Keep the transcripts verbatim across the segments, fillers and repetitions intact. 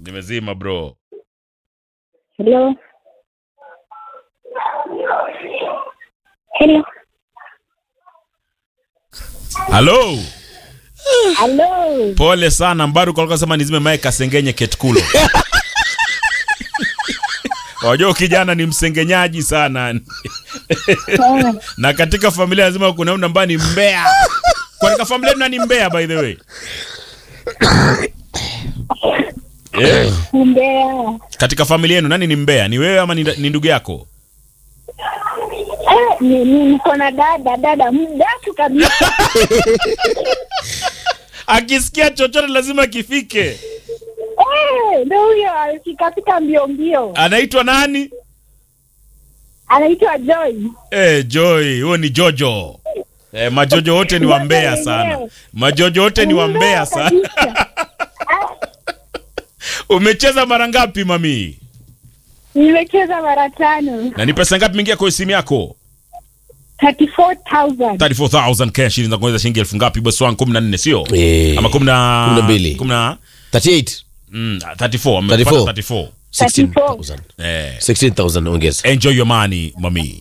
Nimezima bro. Hello. Hello. Hello. Hello. Pole sana Mbaru kwa kusema nizime mic kasengenye ketkulo. Wajua kijana ni msengenyaji sana. Na katika familia lazima kuna mtu ambaye ni mbea. Kwa katika familia tuna ni mbea by the way. Eh. Mbea. Katika familia yenu nani ni mbea? Ni wewe ama ni, ni ndugu yako? Eh, ni niko na dada, dada mdatu kabisa. Akisikia chochote lazima kifike. Eh, ndio huyo alikapita mbio mbio. Anaitwa nani? Anaitwa Joy. Eh, Joy, huo ni Jojo. Eh, majojo wote ni wambea sana. Majojo wote ni wambea sana. Umecheza mara ngapi mami? Nimecheza mara tano. Na ni pesa ngapi mingia kwa simu yako? thirty-four thousand. thirty-four thousand cash shilingi za kuweza shilingi elfu ngapi boss wangu kumi na nne sio? Eh. Ama kumi na mbili. kumi na thirty-eight. Mm, thirty-four. Amepata thirty-four. sixteen thousand. Eh. sixteen thousand ongeza. Enjoy your money mami.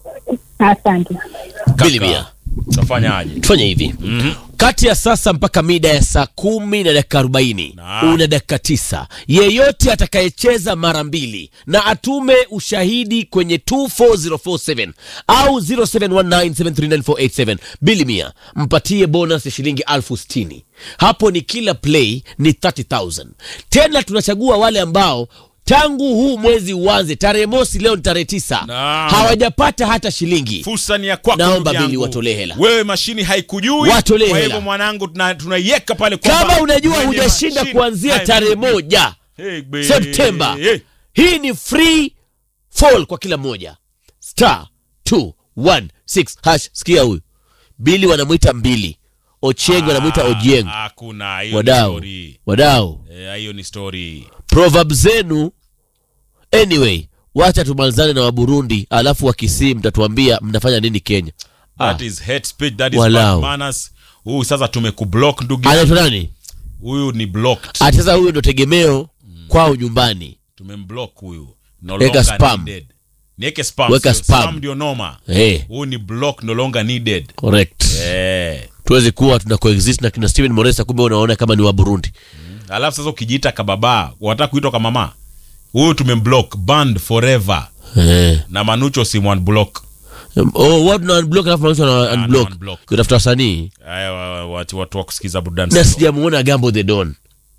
Asante. Bilimia. Tafanyaje? Tufanye hivi. Mhm. Kati ya sasa mpaka mida ya saa kumi na dakika arobaini Nah. una dakika tisa. Yeyote atakayecheza mara mbili na atume ushahidi kwenye two four zero four seven au zero seven one nine seven three nine four eight seven Bilimia, mpatie bonus ya shilingi elfu sitini. Hapo ni kila play ni thirty thousand. Tena tunachagua wale ambao tangu huu mwezi uanze tarehe mosi, leo ni tarehe tisa, Naam. hawajapata hata shilingi. Fursa ni ya kwako. Naomba ndugu Bili yangu. watolee hela. Wewe mashini haikujui. Watolee Kwa hela. hivyo mwanangu tuna- tunaiweka pale kwamba Kama unajua mwenye hujashinda mashini kuanzia haikujui. tarehe moja Hey, be- Septemba, hey. hii ni free fall kwa kila moja. Star two one six hash. Sikia huyu Bili wanamuita mbili, Ochengo wanamuita Ojieng. Hakuna hiyo ni Wadau, story. wadau, Eh, hiyo ni story. proverb zenu. Anyway, wacha tumalizane na Waburundi, alafu wakisii mtatuambia mnafanya nini Kenya. That Ah. is hate speech, that is Walau. bad manners. Huyu sasa tumekublock ndugu. Anaitwa nani? Huyu ni blocked. Ati sasa huyu ndo tegemeo kwao nyumbani. Tumemblock huyu. No Weka longer spam. needed. Niweke spam. Weka sio? spam. Spam ndio noma. Eh, Huyu ni block, no longer needed. correct. Eh. Tuwezi kuwa tuna coexist na kina Steven Moresa, kumbe unaona kama ni wa Burundi. Alafu sasa ukijiita kababa, wataka kuitwa kama mama. Huyu tumemblock, banned forever. Eh. Na Manucho si one block. Oh, what na unblock alafu mtu ana unblock. unblock. Yutafuta wasanii. Haya wa- watu watu wa kusikiza burudani. Na sijamuona Gambo the Don.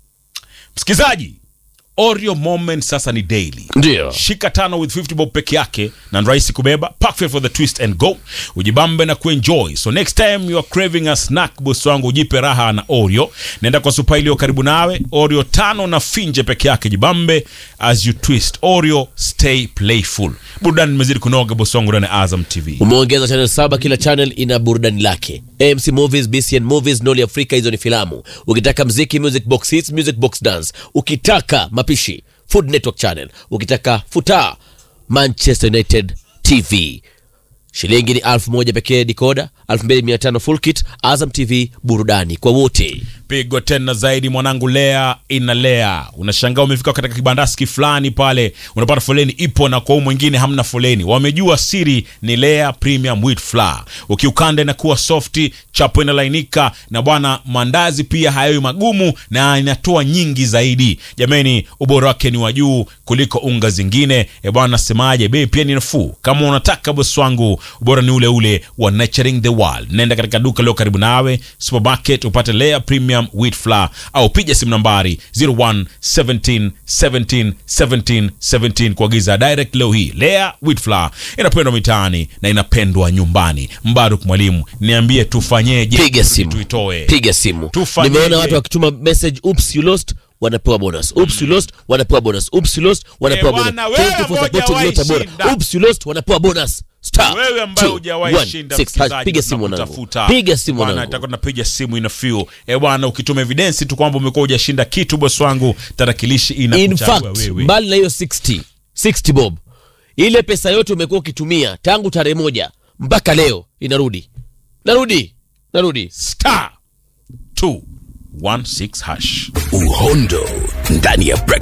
Msikizaji, Oreo moment sasa ni daily. Ndio. Shika tano with fifty bob peke yake na ni rahisi kubeba. Pack for the twist and go. Ujibambe na kuenjoy. So next time you are craving a snack, boss wangu, ujipe raha na Oreo. Nenda kwa supa iliyo karibu nawe. Oreo tano na finje peke yake, jibambe as you twist. Oreo, stay playful. Burudani imezidi kunoga boss wangu ndani ya Azam T V. Umeongeza channel saba, kila channel ina burudani lake. A M C Movies, B C N Movies, Noli Africa, hizo ni filamu. Ukitaka mziki, Music Box Hits, Music Box Dance. Ukitaka mapishi, Food Network Channel. Ukitaka futa, Manchester United T V. Shilingi ni elfu moja pekee decoder, elfu mbili mia tano full kit. Azam T V, burudani kwa wote. Pigo tena zaidi mwanangu, lea inalea. Unashangaa umefika katika kibandaski fulani pale, unapata foleni ipo na kwa mwingine hamna foleni. Wamejua siri ni Lea Premium Wheat Flour. Ukiukande na kuwa softi, chapo inalainika na bwana mandazi pia hayawi magumu na inatoa nyingi zaidi. Jameni, ubora wake ni wa juu kuliko unga zingine. E bwana, nasemaje, bei pia ni nafuu. Kama unataka boss wangu, ubora ni ule ule wa Nurturing the World. Nenda katika duka leo karibu nawe, supermarket, upate Lea Premium Wheat Flour au piga simu nambari zero one seventeen seventeen seventeen seventeen kuagiza direct leo hii. Lea Wheat Flour inapendwa mitaani na inapendwa nyumbani. Mbaruk Mwalimu, niambie tufanyeje? Piga simu. Tuitoe. Piga simu. Tufanyeje? Nimeona watu wakituma message, oops you lost, wanapewa bonus. Oops you lost, wanapewa bonus. Oops you lost, wanapewa Eh, bonus. wana, wewe Thank you for ngoja supporting Lota waishinda. Bora. Oops you lost, wanapewa bonus. Star. Wewe ambaye two, hujawahi one, shinda, six, msikilizaji, piga simu tunakutafuta. wanangu. Piga simu Bwana, wanangu. nitakuwa napiga simu ina feel. Eh bwana, ukituma evidence tu kwamba umekuwa hujashinda kitu boss wangu, tarakilishi In inakuchagua fact, wewe. mbali na hiyo sixty, sixty bob, ile pesa yote umekuwa ukitumia tangu tarehe moja mpaka leo inarudi. Narudi. Narudi. Star two one six hash. Uhondo ndani ya